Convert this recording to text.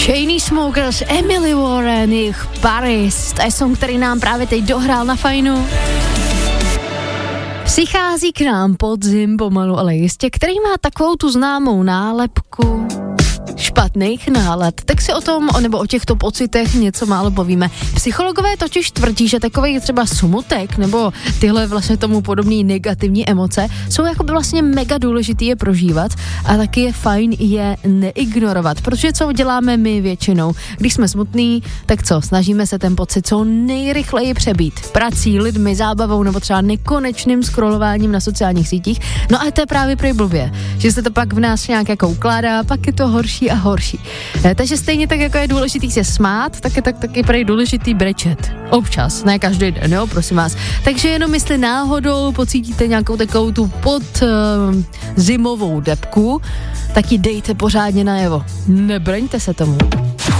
Chainsmokers, Emily Warren, jejich Paris, to je song, který nám právě teď dohrál na Fajnu. Přichází k nám podzim pomalu, ale jistě, který má takovou tu známou nálepku špatných nálad. Tak si o tom, nebo o těchto pocitech něco málo povíme. Psychologové totiž tvrdí, že takový třeba smutek nebo tyhle vlastně tomu podobné negativní emoce jsou jako by vlastně mega důležitý je prožívat a taky je fajn je neignorovat, protože co děláme my většinou? Když jsme smutný, tak co? Snažíme se ten pocit co nejrychleji přebít. Prací, lidmi, zábavou nebo třeba nekonečným scrollováním na sociálních sítích. No a to je právě prý blbě, že se to pak v nás nějak jako ukládá, pak je to horší a horší. Takže stejně tak, jako je důležitý se smát, tak je taky prej důležitý brečet. Občas, ne každý den, jo, prosím vás. Takže jenom jestli náhodou pocítíte nějakou takovou tu zimovou depku, tak ji dejte pořádně najevo. Nebraňte se tomu.